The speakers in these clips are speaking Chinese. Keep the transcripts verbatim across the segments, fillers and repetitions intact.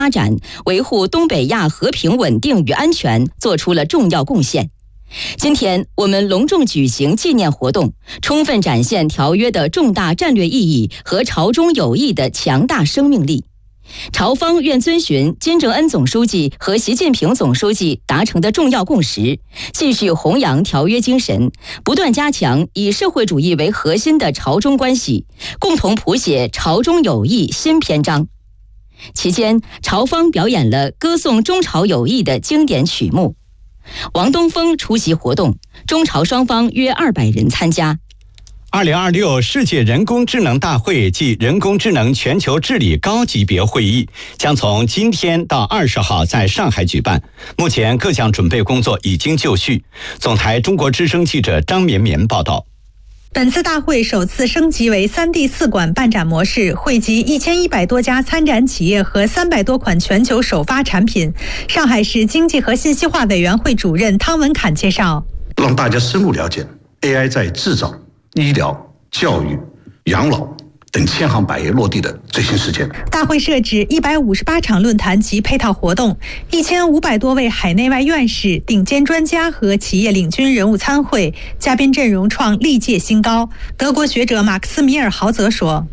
发展，维护东北亚和平稳定与安全做出了重要贡献。今天我们隆重举行纪念活动，充分展现条约的重大战略意义和朝中友谊的强大生命力。朝方愿遵循金正恩总书记和习近平总书记达成的重要共识，继续弘扬条约精神，不断加强以社会主义为核心的朝中关系，共同谱写朝中友谊新篇章。期间，朝方表演了歌颂中朝友谊的经典曲目。王东峰出席活动，中朝双方约二百人参加。 二零二六世界人工智能大会暨人工智能全球治理高级别会议将从今天到二十号在上海举办，目前各项准备工作已经就绪。总台中国之声记者张绵绵报道。 本次大会首次升级为 三 D 四馆办展模式，汇集一千一百多家参展企业和三百多款全球首发产品。上海市经济和信息化委员会主任汤文侃介绍， 让大家深入了解 A I 在制造、医疗、教育、养老等千行百业落地的最新实践。 大会设置一百五十八场论坛及配套活动，一千五百多位海内外院士、顶尖专家和企业领军人物参会，嘉宾阵容创历届新高。德国学者马克思米尔豪泽说，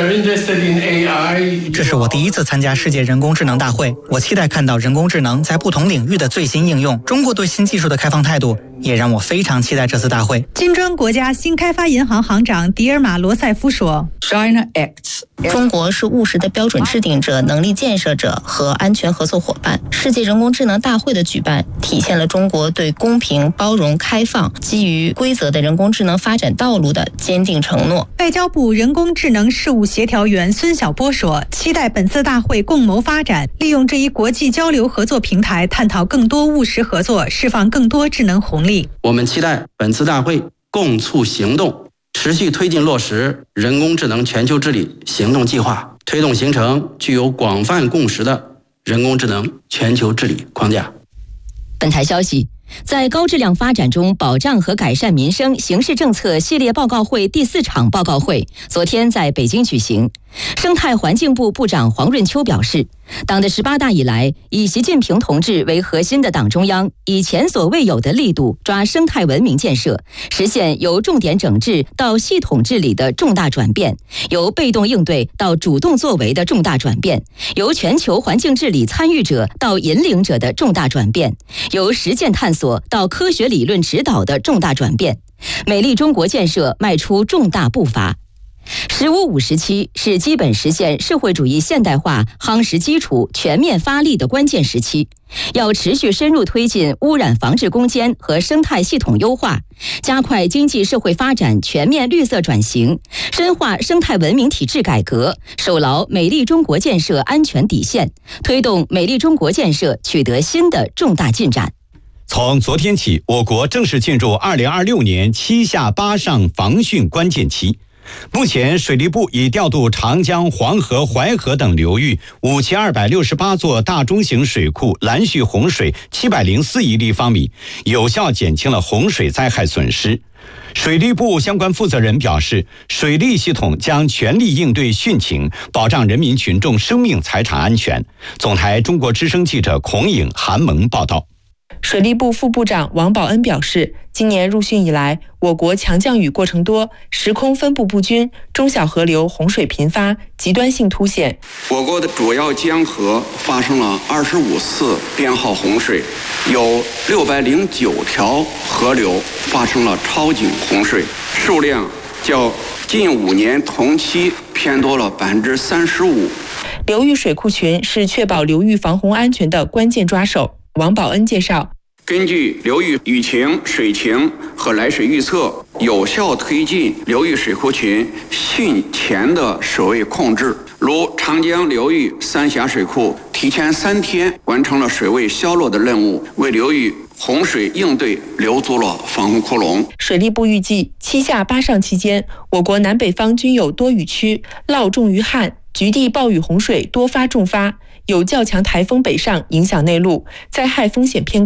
这是我第一次参加世界人工智能大会，我期待看到人工智能在不同领域的最新应用。中国对新技术的开放态度也让我非常期待这次大会。 金砖国家新开发银行行长迪尔马罗塞夫说， 中国是务实的标准制定者、能力建设者和安全合作伙伴。世界人工智能大会的举办，体现了中国对公平、包容、开放、基于规则的人工智能发展道路的坚定承诺。 外交部人工智能事务协调员孙晓波说，期待本次大会共谋发展，利用这一国际交流合作平台，探讨更多务实合作，释放更多智能红利。 我们期待本次大会共促行动，持续推进落实人工智能全球治理行动计划，推动形成具有广泛共识的人工智能全球治理框架。 本台消息，在高质量发展中保障和改善民生形势政策系列报告会第四场报告会昨天在北京举行。生态环境部部长黄润秋表示，党的十八大以来，以习近平同志为核心的党中央以前所未有的力度抓生态文明建设，实现由重点整治到系统治理的重大转变，由被动应对到主动作为的重大转变，由全球环境治理参与者到引领者的重大转变，由实践探索到科学理论指导的重大转变。美丽中国建设迈出重大步伐。十五五时期是基本实现社会主义现代化夯实基础、全面发力的关键时期，要持续深入推进污染防治攻坚和生态系统优化，加快经济社会发展全面绿色转型，深化生态文明体制改革，守牢美丽中国建设安全底线，推动美丽中国建设取得新的重大进展。 从昨天起，我国正式进入二零二六年七下八上防汛关键期。目前，水利部已调度长江、黄河、淮河等流域五千二百六十八座大中型水库拦蓄洪水七百零四亿立方米，有效减轻了洪水灾害损失。水利部相关负责人表示，水利系统将全力应对汛情，保障人民群众生命财产安全。总台中国之声记者孔颖、韩萌报道。 水利部副部长王宝恩表示，今年入汛以来，我国强降雨过程多，时空分布不均，中小河流洪水频发，极端性凸显。 我国的主要江河发生了二十五次编号洪水，有六百零九条河流发生了超警洪水，数量较近五年同期偏多了百分之三十五。 流域水库群是确保流域防洪安全的关键抓手。王宝恩介绍， 根据流域雨情、水情和来水预测，有效推进流域水库群汛前的水位控制。如长江流域三峡水库提前三天完成了水位消落的任务，为流域洪水应对留足了防洪窟窿。 水利部预计，七下八上期间，我国南北方均有多雨区，涝重于旱，局地暴雨洪水多发重发，有较强台风北上影响内陆，灾害风险偏高。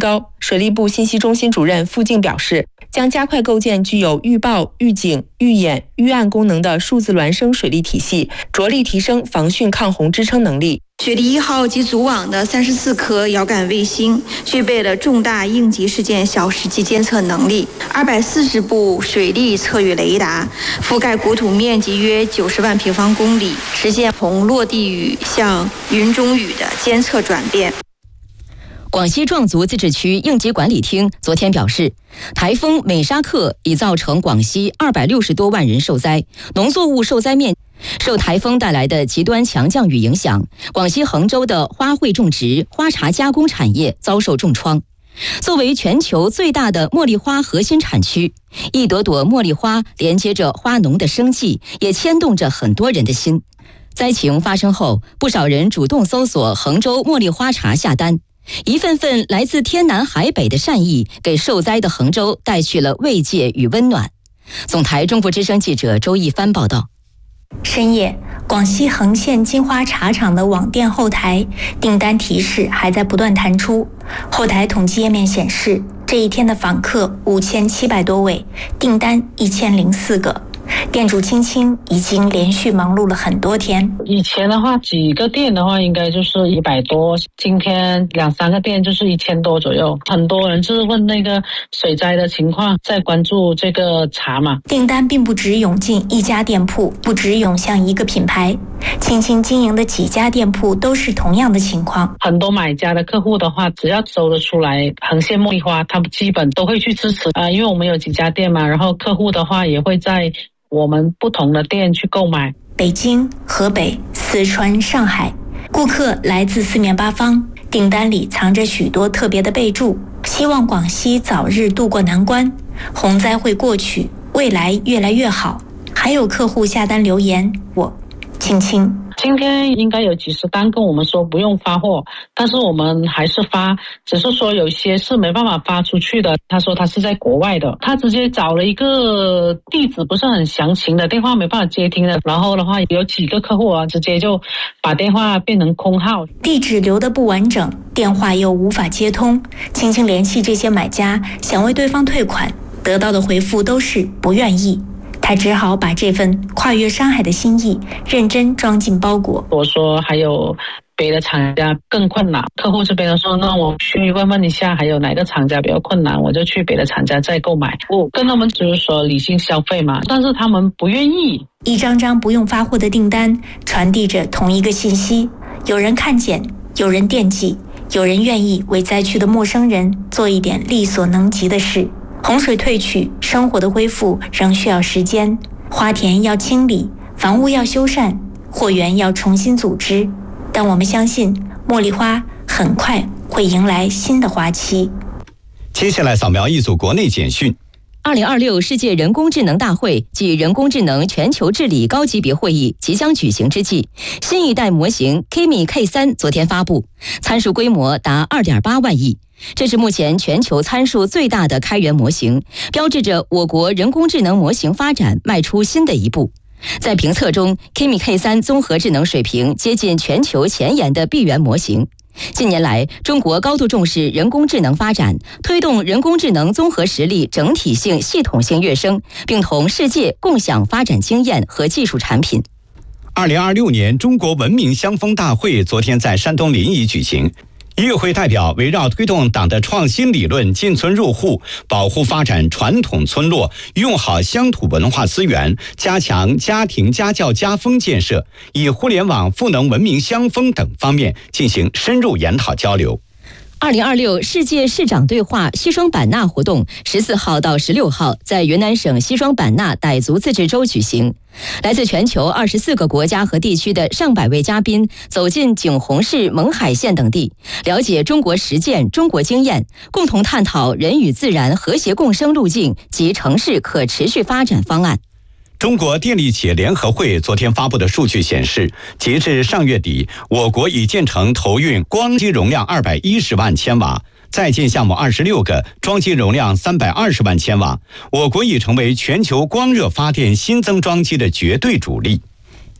水利部信息中心主任付静表示，将加快构建具有预报、预警、预演、预案功能的数字孪生水利体系，着力提升防汛抗洪支撑能力。 水利一号及组网的三十四颗遥感卫星具备了重大应急事件小时级监测能力，二百四十部水利测雨雷达覆盖国土面积约九十万平方公里，实现从落地雨向云中雨的监测转变。 广西壮族自治区应急管理厅昨天表示，台风美沙克已造成广西二百六十多万人受灾，农作物受灾面受台风带来的极端强降雨影响，广西衡州的花卉种植、花茶加工产业遭受重创。作为全球最大的茉莉花核心产区，一朵朵茉莉花连接着花农的生计，也牵动着很多人的心。灾情发生后，不少人主动搜索衡州茉莉花茶下单。一份份来自天南海北的善意，给受灾的衡州带去了慰藉与温暖。总台中国之声记者周一帆报道。 深夜，广西衡县金花茶厂的网店后台订单提示还在不断弹出。后台统计页面显示，这一天的访客五千七百多位，订单一千零四个。店主青青已经连续忙碌了很多天。 以前的话，几个店的话应该就是一百多，今天两三个店就是一千多左右。很多人是问那个水灾的情况，在关注这个茶嘛。 订单并不只涌进一家店铺，不只涌向一个品牌，青青经营的几家店铺都是同样的情况。 很多买家的客户的话，只要搜得出来衡县茉莉花，他们基本都会去支持啊、呃，因为我们有几家店嘛，然后客户的话也会在我们不同的店去购买。 北京、河北、四川、上海，顾客来自四面八方，订单里藏着许多特别的备注，希望广西早日渡过难关，洪灾会过去，未来越来越好。还有客户下单留言，我青青今天应该有几十单跟我们说不用发货，但是我们还是发，只是说有些是没办法发出去的。他说他是在国外的，他直接找了一个地址不是很详情的电话，没办法接听的。然后的话，有几个客户啊，直接就把电话变成空号， 地址留得不完整，电话又无法接通。青青联系这些买家，想为对方退款，得到的回复都是不愿意。他只好把这份跨越山海的心意认真装进包裹。 我说还有别的厂家更困难，客户这边说那我去问问一下还有哪个厂家比较困难，我就去别的厂家再购买。我跟他们只是说理性消费嘛，但是他们不愿意。 一张张不用发货的订单传递着同一个信息，有人看见，有人惦记，有人愿意为灾区的陌生人做一点力所能及的事。洪水退去，生活的恢复仍需要时间，花田要清理，房屋要修缮，货源要重新组织，但我们相信茉莉花很快会迎来新的花期。 接下来扫描一组国内简讯。 二零二六世界人工智能大会暨人工智能全球治理高级别会议即将举行之际，新一代模型 Kimi K 三 昨天发布，参数规模达 二点八万亿。这是目前全球参数最大的开源模型，标志着我国人工智能模型发展迈出新的一步。在评测中 Kimi K 三 综合智能水平接近全球前沿的闭源模型。近年来，中国高度重视人工智能发展，推动人工智能综合实力整体性、系统性跃升，并同世界共享发展经验和技术产品。 二零二六年中国文明乡风大会昨天在山东临沂举行。与会代表围绕推动党的创新理论进村入户、保护发展传统村落、用好乡土文化资源、加强家庭家教家风建设，以互联网赋能文明乡风等方面进行深入研讨交流。 二零二六世界市长对话西双版纳活动十四号到十六号在云南省西双版纳傣族自治州举行。来自全球二十四个国家和地区的上百位嘉宾走进景洪市勐海县等地，了解中国实践、中国经验，共同探讨人与自然和谐共生路径及城市可持续发展方案。 中国电力企业联合会昨天发布的数据显示，截至上月底，我国已建成投运光机容量二百一十万千瓦，在建项目二十六个，装机容量三百二十万千瓦。我国已成为全球光热发电新增装机的绝对主力。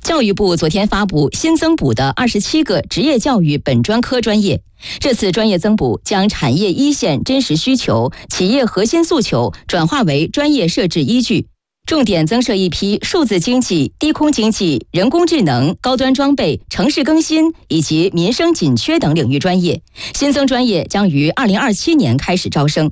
教育部昨天发布新增补的二十七个职业教育本专科专业，这次专业增补将产业一线真实需求、企业核心诉求转化为专业设置依据，重点增设一批数字经济、低空经济、人工智能、高端装备、城市更新以及民生紧缺等领域专业。新增专业将于二零二七年开始招生。